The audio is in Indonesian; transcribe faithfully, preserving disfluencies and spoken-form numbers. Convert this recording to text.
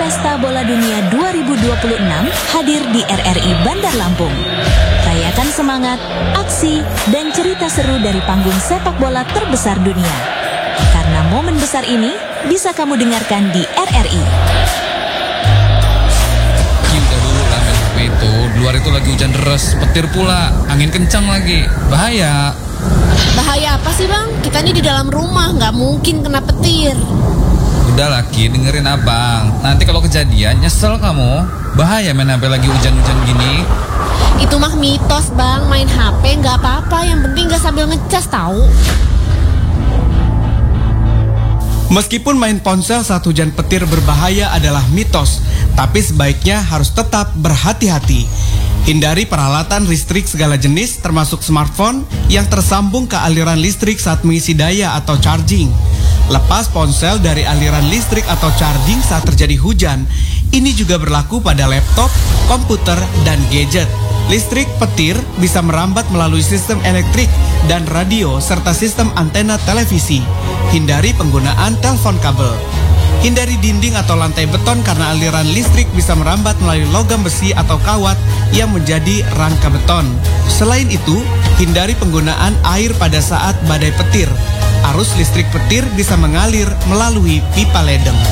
Pesta Bola Dunia dua ribu dua puluh enam hadir di R R I Bandar Lampung. Rayakan semangat, aksi, dan cerita seru dari panggung sepak bola terbesar dunia. Karena momen besar ini bisa kamu dengarkan di R R I. Udah dulu lah main H P itu. Di luar itu lagi hujan deras, petir pula, angin kencang lagi. Bahaya. Bahaya apa sih bang? Kita ini di dalam rumah, nggak mungkin kena petir. Udah laki, dengerin abang. Nanti kalau kejadian nyesel kamu. Bahaya main H P lagi hujan-hujan gini. Itu mah mitos bang, main H P nggak apa-apa, yang penting nggak sambil ngecas tahu. Meskipun main ponsel saat hujan petir berbahaya adalah mitos, tapi sebaiknya harus tetap berhati-hati. Hindari peralatan listrik segala jenis termasuk smartphone yang tersambung ke aliran listrik saat mengisi daya atau charging. Lepas ponsel dari aliran listrik atau charging saat terjadi hujan. Ini juga berlaku pada laptop, komputer, dan gadget. Listrik petir bisa merambat melalui sistem elektrik dan radio serta sistem antena televisi. Hindari penggunaan telepon kabel. Hindari dinding atau lantai beton karena aliran listrik bisa merambat melalui logam besi atau kawat yang menjadi rangka beton. Selain itu, hindari penggunaan air pada saat badai petir. Arus listrik petir bisa mengalir melalui pipa ledeng.